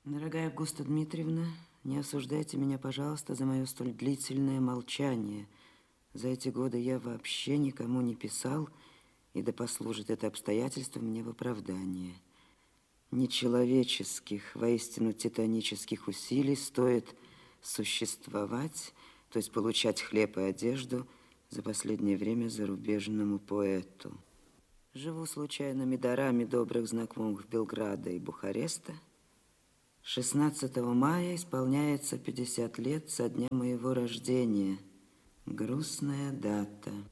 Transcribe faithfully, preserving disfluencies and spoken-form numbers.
Дорогая Августа Дмитриевна, не осуждайте меня, пожалуйста, за мое столь длительное молчание. За эти годы я вообще никому не писал, и да послужит это обстоятельство мне в оправдание. Нечеловеческих, воистину титанических усилий стоит существовать, то есть получать хлеб и одежду за последнее время зарубежному поэту. Живу случайными дарами добрых знакомых Белграда и Бухареста. шестнадцатого мая исполняется пятьдесят лет со дня моего рождения. Грустная дата.